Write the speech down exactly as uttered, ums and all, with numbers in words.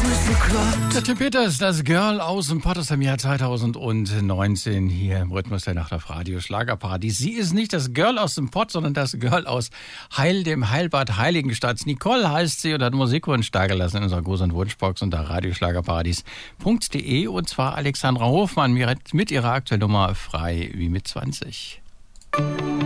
Der Tim Peters, das Girl aus dem Pott aus dem Jahr zweitausendneunzehn hier im Rhythmus der Nacht auf Radio Schlagerparadies. Sie ist nicht das Girl aus dem Pott, sondern das Girl aus Heil, dem Heilbad Heiligenstadt. Nicole heißt sie und hat Musikwunsch dargelassen in unserer Gruß- und Wunschbox unter radioschlagerparadies punkt de und zwar Alexandra Hofmann mit ihrer aktuellen Nummer Frei wie mit zwanzig.